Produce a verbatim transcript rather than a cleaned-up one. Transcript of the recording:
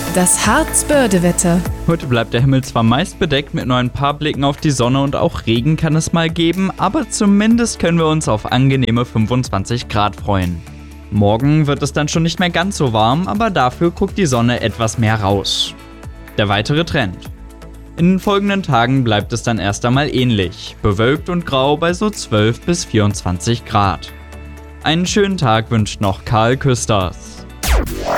Das Harzbörde-Wetter. Heute bleibt der Himmel zwar meist bedeckt mit nur ein paar Blicken auf die Sonne und auch Regen kann es mal geben, aber zumindest können wir uns auf angenehme fünfundzwanzig Grad freuen. Morgen wird es dann schon nicht mehr ganz so warm, aber dafür guckt die Sonne etwas mehr raus. Der weitere Trend. In den folgenden Tagen bleibt es dann erst einmal ähnlich, bewölkt und grau bei so zwölf bis vierundzwanzig Grad. Einen schönen Tag wünscht noch Karl Küsters.